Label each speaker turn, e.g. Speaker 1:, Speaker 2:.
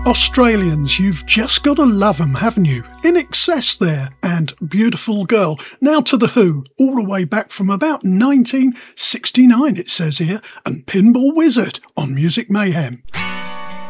Speaker 1: Australians, you've just got to love 'em, haven't you? In Excess there, and Beautiful Girl. Now to The Who, all the way back from about 1969 it says here, and Pinball Wizard on Music Mayhem.